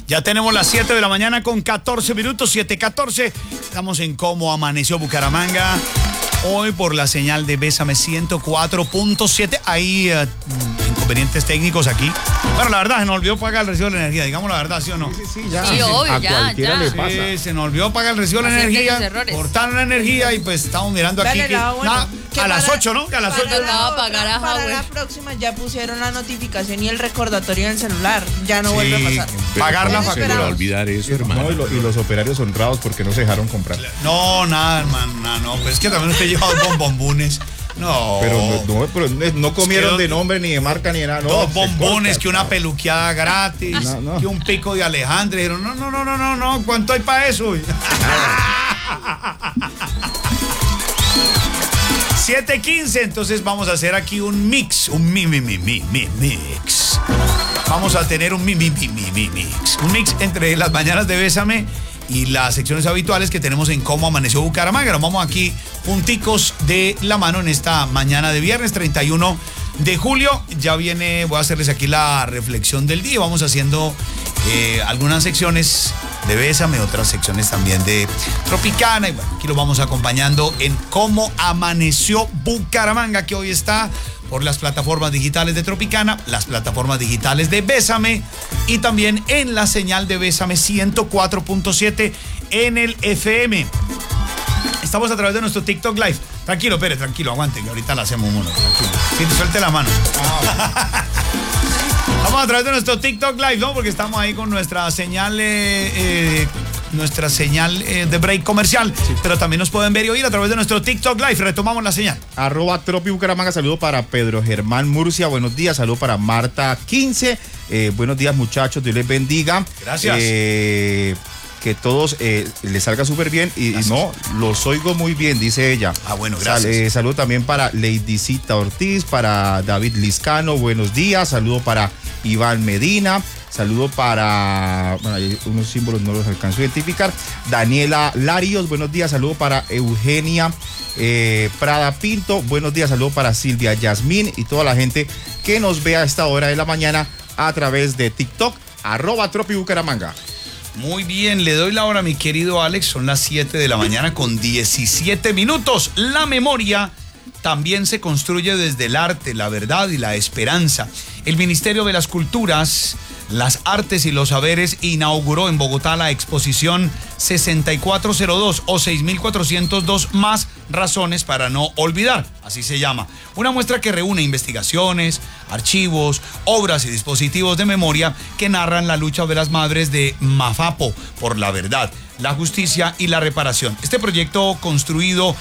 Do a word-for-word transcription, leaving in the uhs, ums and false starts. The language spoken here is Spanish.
Ya tenemos las siete de la mañana con catorce minutos, siete catorce. Estamos en Cómo Amaneció Bucaramanga. Hoy por la señal de Bésame ciento cuatro punto siete. Hay uh, inconvenientes técnicos aquí. Bueno, la verdad, se nos olvidó pagar el recibo de la energía. Digamos la verdad, ¿sí o no? Sí, sí, ya. Sí, obvio, a ya, cualquiera ya. le pasa. Sí, se nos olvidó pagar el recibo de la Acepten energía. los errores. Cortaron la energía y pues estamos mirando aquí. Dale, que, la, bueno, nada, que a las para- ocho, ¿no? Que a las Para ocho. Tocaba la otra, pagar a para Huawei. la próxima ya pusieron la notificación y el recordatorio en el celular. Ya no Sí, vuelve a pasar. pagar la Pero factura. esperamos. olvidar eso, hermano. No, y, lo- y los operarios honrados porque no se dejaron comprar. No, nada, hermano, nada, no. Pues es que también usted lleva dos bombombones. No. Pero no, no, pero no comieron Es que de nombre, ni de marca, ni de nada. No, Dos se bombones, corta. que una peluqueada gratis, No, no. que un pico de Alejandro. Dijeron, no, no, no, no, no, no, ¿cuánto hay para eso? siete quince, entonces vamos a hacer aquí un mix, un mi, mi, mi, mi, mi, mix. Vamos a tener un mi, mi, mi, mi, mi, mix. Un mix entre las mañanas de Bésame y las secciones habituales que tenemos en Cómo Amaneció Bucaramanga. Nos vamos aquí punticos de la mano en esta mañana de viernes treinta y uno de julio. Ya viene, voy a hacerles aquí la reflexión del día. Vamos haciendo eh, algunas secciones de Bésame, otras secciones también de Tropicana. Y bueno, aquí lo vamos acompañando en Cómo Amaneció Bucaramanga, que hoy está por las plataformas digitales de Tropicana, las plataformas digitales de Bésame y también en la señal de Bésame ciento cuatro punto siete en el F M. Estamos a través de nuestro TikTok Live. Tranquilo, Pérez, tranquilo, aguante, que ahorita la hacemos uno, tranquilo. Sí, suelte la mano. Vamos a través de nuestro TikTok Live, ¿no? Porque estamos ahí con nuestra señal, eh, eh, nuestra señal eh, de break comercial, sí. Pero también nos pueden ver y oír a través de nuestro TikTok Live. Retomamos la señal. Arroba Tropi Bucaramanga, saludo para Pedro Germán Murcia, buenos días, saludo para Marta quince, eh, buenos días muchachos, Dios les bendiga. Gracias. Eh, que todos eh, les salga súper bien y, y no, los oigo muy bien, dice ella. Ah, bueno, gracias. Sal, eh, saludo también para Ladycita Ortiz, para David Liscano, buenos días, saludo para Iván Medina, saludo para, bueno, hay unos símbolos no los alcanzo a identificar, Daniela Larios, buenos días, saludo para Eugenia eh, Prada Pinto, buenos días, saludo para Silvia Yasmín y toda la gente que nos ve a esta hora de la mañana a través de TikTok, arroba Tropi Bucaramanga. Muy bien, le doy la hora, mi querido Alex. Son las siete de la mañana con diecisiete minutos. La memoria también se construye desde el arte, la verdad y la esperanza. El Ministerio de las Culturas, las Artes y los Saberes inauguró en Bogotá la exposición sesenta y cuatro cero dos o seis mil cuatrocientos dos más razones para no olvidar, así se llama. Una muestra que reúne investigaciones, archivos, obras y dispositivos de memoria que narran la lucha de las madres de Mafapo por la verdad, la justicia y la reparación. Este proyecto construido